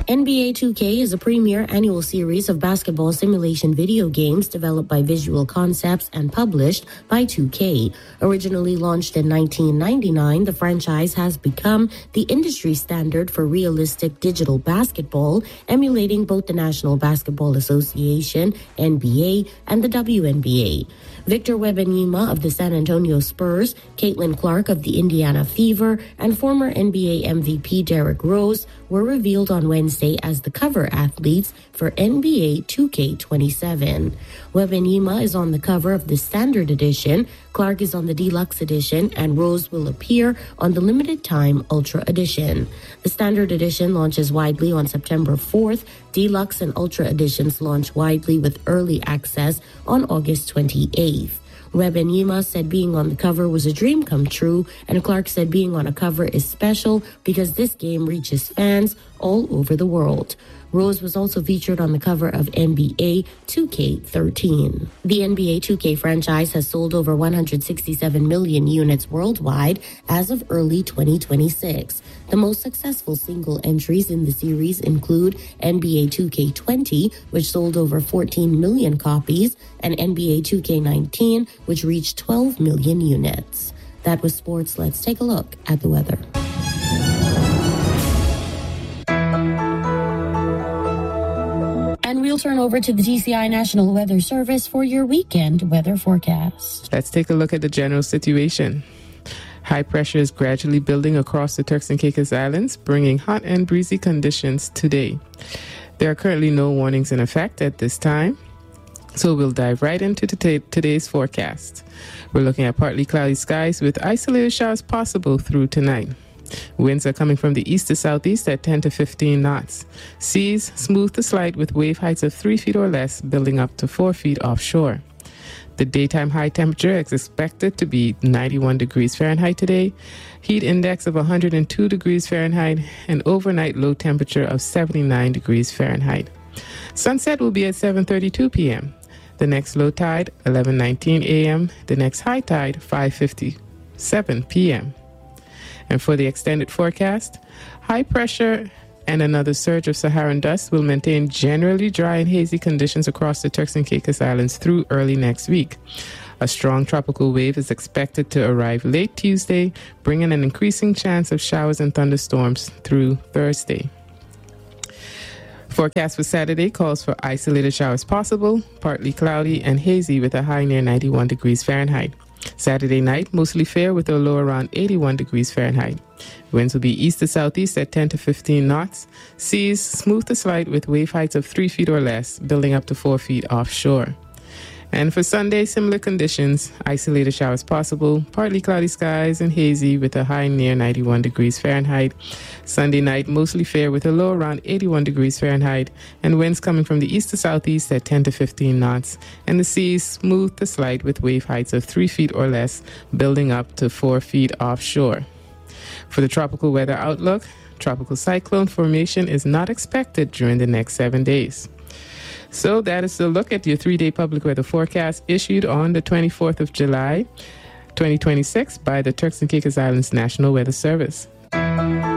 NBA 2K is a premier annual series of basketball simulation video games developed by Visual Concepts and published by 2K. Originally launched in 1999, the franchise has become the industry standard for realistic digital basketball, emulating both the National Basketball Association, NBA, and the WNBA. Victor Wembanyama of the San Antonio Spurs, Caitlin Clark of the Indiana Fever, and former NBA MVP Derrick Rose were revealed on Wednesday as the cover athletes for NBA 2K27. Wembanyama is on the cover of the Standard Edition, Clark is on the Deluxe Edition, and Rose will appear on the limited time Ultra Edition. The Standard Edition launches widely on September 4th. Deluxe and Ultra Editions launch widely with early access on August 28th. Wembanyama said being on the cover was a dream come true, and Clark said being on a cover is special because this game reaches fans all over the world. Rose was also featured on the cover of NBA 2K13. The NBA 2K franchise has sold over 167 million units worldwide as of early 2026. The most successful single entries in the series include NBA 2K20, which sold over 14 million copies, and NBA 2K19, which reached 12 million units. That was sports. Let's take a look at the weather. And we'll turn over to the TCI National Weather Service for your weekend weather forecast. Let's take a look at the general situation. High pressure is gradually building across the Turks and Caicos Islands, bringing hot and breezy conditions today. There are currently no warnings in effect at this time, so we'll dive right into today's forecast. We're looking at partly cloudy skies with isolated showers possible through tonight. Winds are coming from the east to southeast at 10 to 15 knots. Seas smooth to slight with wave heights of 3 feet or less, building up to 4 feet offshore. The daytime high temperature is expected to be 91 degrees Fahrenheit today, heat index of 102 degrees Fahrenheit, and overnight low temperature of 79 degrees Fahrenheit. Sunset will be at 7:32 p.m. The next low tide, 11:19 a.m. The next high tide, 5:57 p.m. And for the extended forecast, high pressure and another surge of Saharan dust will maintain generally dry and hazy conditions across the Turks and Caicos Islands through early next week. A strong tropical wave is expected to arrive late Tuesday, bringing an increasing chance of showers and thunderstorms through Thursday. Forecast for Saturday calls for isolated showers possible, partly cloudy and hazy with a high near 91 degrees Fahrenheit. Saturday night, mostly fair with a low around 81 degrees Fahrenheit. Winds will be east to southeast at 10 to 15 knots. Seas smooth to slight with wave heights of 3 feet or less, building up to 4 feet offshore. And for Sunday, similar conditions, isolated showers possible, partly cloudy skies and hazy with a high near 91 degrees Fahrenheit. Sunday night, mostly fair with a low around 81 degrees Fahrenheit, and winds coming from the east to southeast at 10 to 15 knots, and the seas smooth to slight with wave heights of 3 feet or less, building up to 4 feet offshore. For the tropical weather outlook, tropical cyclone formation is not expected during the next 7 days. So that is a look at your 3-day public weather forecast issued on the 24th of July, 2026 by the Turks and Caicos Islands National Weather Service.